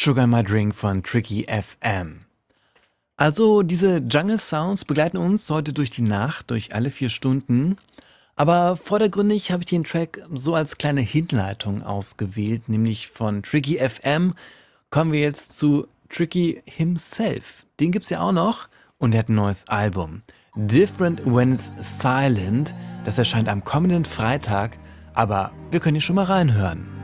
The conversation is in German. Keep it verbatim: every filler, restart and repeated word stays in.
Sugar My Drink von Tricky F M. Also diese Jungle Sounds begleiten uns heute durch die Nacht, durch alle vier Stunden. Aber vordergründig habe ich den Track so als kleine Hinleitung ausgewählt, nämlich von Tricky F M kommen wir jetzt zu Tricky himself. Den gibt's ja auch noch und er hat ein neues Album. Different When It's Silent. Das erscheint am kommenden Freitag, aber wir können hier schon mal reinhören.